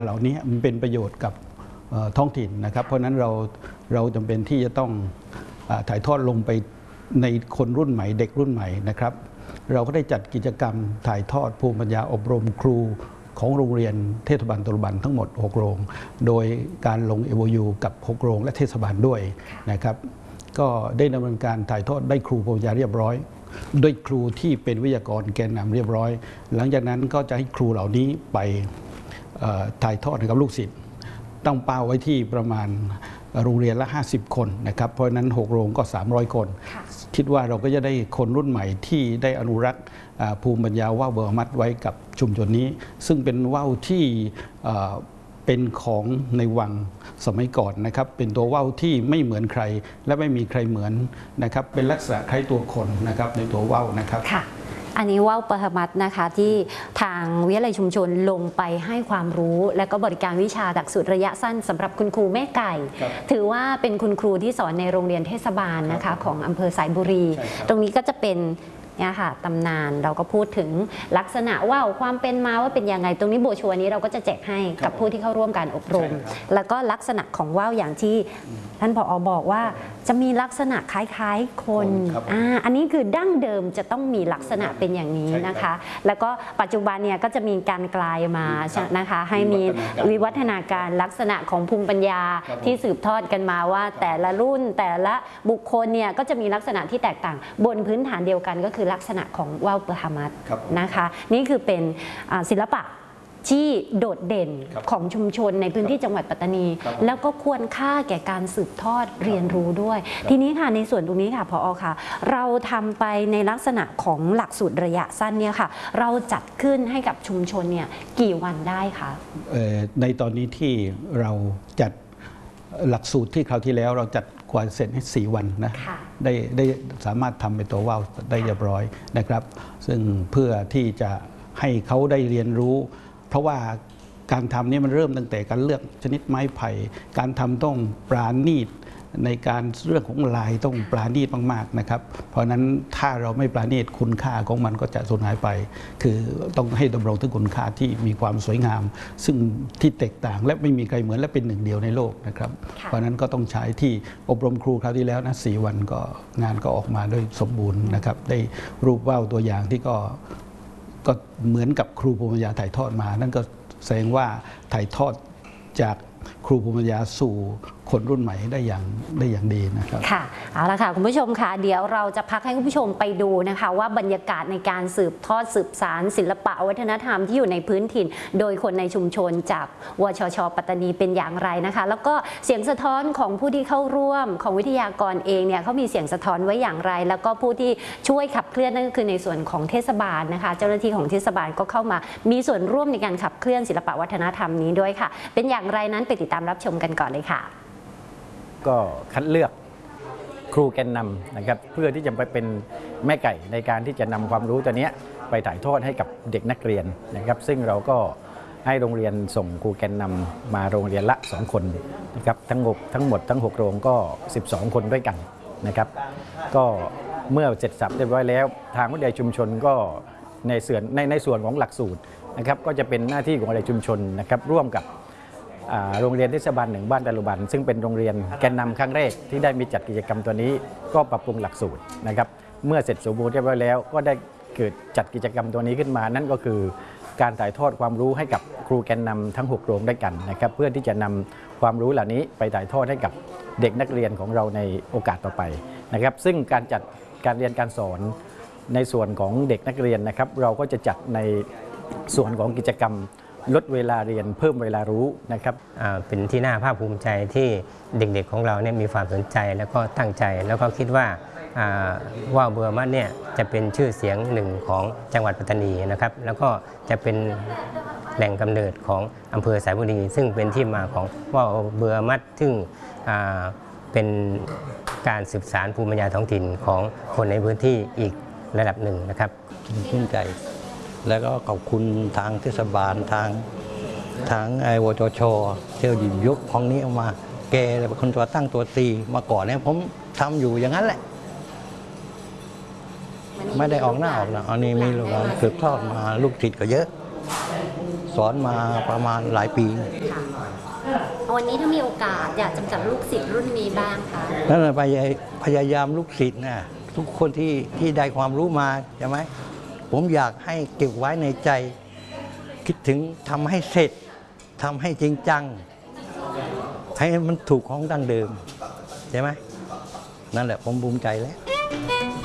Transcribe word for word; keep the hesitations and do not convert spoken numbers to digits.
เหล่านี้มันเป็นประโยชน์กับท้องถิ่นนะครับเพราะนั้นเราเราจำเป็นที่จะต้องถ่ายทอดลงไปในคนรุ่นใหม่เด็กรุ่นใหม่นะครับเราก็ได้จัดกิจกรรมถ่ายทอดภูมิปัญญาอบรมครูของโรงเรียนเทศบาลตลุบันทั้งหมดหกโรงโดยการลง เอ โอ ยู กับหกโรงและเทศบาลด้วยนะครับก็ได้ดำเนินการถ่ายทอดได้ครูภูมิปัญญาเรียบร้อยด้วยครูที่เป็นวิทยากรแกนนำเรียบร้อยหลังจากนั้นก็จะให้ครูเหล่านี้ไปถ่ายทอดให้กับลูกศิษย์ตั้งเป้าไว้ที่ประมาณโรงเรียนละห้าสิบคนนะครับเพราะนั้นหกโรงก็สามร้อยคนคิดว่าเราก็จะได้คนรุ่นใหม่ที่ได้อนุรักษ์ภูมิปัญญาว่าวเบอร์มัดไว้กับชุมชนนี้ซึ่งเป็นว่าวที่เป็นของในวังสมัยก่อนนะครับเป็นตัวว่าวที่ไม่เหมือนใครและไม่มีใครเหมือนนะครับเป็นลักษณะคล้ายตัวคนนะครับในตัวว่าวนะครับอันนี้ว่าวปฐมัตนะคะที่ทางวิทยาลัยชุมชนลงไปให้ความรู้และก็บริการวิชาหลักสูตรระยะสั้นสำหรับคุณครูแม่ไก่ถือว่าเป็นคุณครูที่สอนในโรงเรียนเทศบาลนะคะของอำเภอสายบุรีตรงนี้ก็จะเป็นเนี่ยค่ะตำนานเราก็พูดถึงลักษณะว่าวความเป็นมาว่าเป็นยังไงตรงนี้โบชัวนี้เราก็จะแจกให้กับผู้ที่เข้าร่วมการอบรมแล้วก็ลักษณะของว่าวอย่างที่ท่านผอ.บอกว่าจะมีลักษณะคล้ายๆคนอ่าอันนี้คือดั้งเดิมจะต้องมีลักษณะเป็นอย่างนี้นะคะแล้วก็ปัจจุบันเนี่ยก็จะมีการกลายมานะคะให้มีวิวัฒนาการลักษณะของภูมิปัญญาที่สืบทอดกันมาว่าแต่ละรุ่นแต่ละบุคคลเนี่ยก็จะมีลักษณะที่แตกต่างบนพื้นฐานเดียวกันก็คือลักษณะของว่าวปฐมัตนะคะนี่คือเป็นศิลปะที่โดดเด่นของชุมชนในพื้นที่จังหวัดปัตตานีแล้วก็ควรค่าแก่การสืบทอดเรียนรู้ด้วยทีนี้ค่ะในส่วนตรงนี้ค่ะผอ.ค่ะเราทำไปในลักษณะของหลักสูตรระยะสั้นเนี่ยค่ะเราจัดขึ้นให้กับชุมชนเนี่ยกี่วันได้คะในตอนนี้ที่เราจัดหลักสูตรที่คราวที่แล้วเราจัดกว่าเสร็จให้สี่วันนะได้ได้สามารถทำเป็นตัวว่าวได้เรียบร้อยนะครับซึ่งเพื่อที่จะให้เขาได้เรียนรู้เพราะว่าการทำนี่มันเริ่มตั้งแต่การเลือกชนิดไม้ไผ่การทำต้องปราณีตในการเรื่องของลายต้องปราณีตมากๆนะครับเพราะนั้นถ้าเราไม่ปราณีตคุณค่าของมันก็จะสูญหายไปคือต้องให้ดำรงถึงคุณค่าที่มีความสวยงามซึ่งที่แตกต่างและไม่มีใครเหมือนและเป็นหนึ่งเดียวในโลกนะครับเพราะนั้นก็ต้องใช้ที่อบรมครูคราวที่แล้วนะสี่วันก็งานก็ออกมาด้วยสมบูรณ์นะครับได้รูปว่าวตัวอย่างที่ก็ก็เหมือนกับครูภูมิปัญญาถ่ายทอดมานั่นก็แสดงว่าถ่ายทอดจากครูภูมิปัญญาสู่คนรุ่นใหม่ได้อย่างได้อย่างดีนะครับค่ะเอาละค่ะคุณผู้ชมค่ะเดี๋ยวเราจะพักให้คุณผู้ชมไปดูนะคะว่าบรรยากาศในการสืบทอดสืบสานศิลปะวัฒนธรรมที่อยู่ในพื้นถิ่นโดยคนในชุมชนจากวชช.ปัตตานีเป็นอย่างไรนะคะแล้วก็เสียงสะท้อนของผู้ที่เข้าร่วมของวิทยากรเองเนี่ยเขามีเสียงสะท้อนไว้อย่างไรแล้วก็ผู้ที่ช่วยขับเคลื่อนนั่นก็คือในส่วนของเทศบาลนะคะเจ้าหน้าที่ของเทศบาลก็เข้ามามีส่วนร่วมในการขับเคลื่อนศิลปะวัฒนธรรมนี้ด้วยค่ะเป็นอย่างไรนั้นไปติดตามรับชมกันก่อนเลยค่ะก็คัดเลือกครูแกนนำนะครับเพื่อที่จะไปเป็นแม่ไก่ในการที่จะนำความรู้ตัวนี้ไปถ่ายทอดให้กับเด็กนักเรียนนะครับซึ่งเราก็ให้โรงเรียนส่งครูแกนนำมาโรงเรียนละสองคนนะครับทั้งหกทั้งหมดทั้งหกโรงก็สิบสองคนด้วยกันนะครับก็เมื่อเสร็จสับเรียบร้อยแล้วทางวิทยาชุมชนก็ในส่วนในในส่วนของหลักสูตรนะครับก็จะเป็นหน้าที่ของวิทยาชุมชนนะครับร่วมกับโรงเรียนเทศบาลหนึ่งบ้านตะลุบันซึ่งเป็นโรงเรียนแกนนำครั้งแรกที่ได้มีจัดกิจกรรมตัวนี้ก็ปรับปรุงหลักสูตรนะครับเมื่อเสร็จสมบูรณ์เรียบร้อยแล้วก็ได้เกิดจัดกิจกรรมตัวนี้ขึ้นมานั่นก็คือการถ่ายทอดความรู้ให้กับครูแกนนำทั้งหกโรงด้วยกันนะครับเพื่อที่จะนำความรู้เหล่านี้ไปถ่ายทอดให้กับเด็กนักเรียนของเราในโอกาสต่อไปนะครับซึ่งการจัดการเรียนการสอนในส่วนของเด็กนักเรียนนะครับเราก็จะจัดในส่วนของกิจกรรมลดเวลาเรียนเพิ่มเวลารู้นะครับเป็นที่น่าภาคภูมิใจที่เด็กๆของเราเนี่ยมีความสนใจแล้วก็ตั้งใจแล้วก็คิดว่าว่าวเบอร์มัดเนี่ยจะเป็นชื่อเสียงหนึ่งของจังหวัดปัตตานีนะครับแล้วก็จะเป็นแหล่งกำเนิดของอำเภอสายบุรีซึ่งเป็นที่มาของว่าวเบอร์มัดซึ่งเป็นการสืบสานภูมิปัญญาท้องถิ่นของคนในพื้นที่อีกระดับหนึ่งนะครับชื่นใจแล้วก็ขอบคุณทางเทศบาลทางทางไอวจชเที่ยวหยิบยกของนี้ออกมาแกเป็นคนตัวตั้งตัวตีมาก่อนเนี่ยผมทำอยู่อย่างนั้นแหละไม่ได้ออกหน้าออกนะอันนี้มีลูกหลานสืบทอดมาลูกศิษย์ก็เยอะสอนมาประมาณหลายปีค่ะวันนี้ถ้ามีโอกาสอยากจะจับลูกศิษย์รุ่นนี้บ้างคะนั่นแหละพยายพยายามลูกศิษย์นะทุกคนที่ที่ได้ความรู้มาใช่ไหมผมอยากให้เก็บไว้ในใจ คิดถึงทำให้เสร็จทำให้จริงจัง ให้มันถูกของดั้งเดิมใช่ไหมนั่นแหละผมภูมิใจแล้ว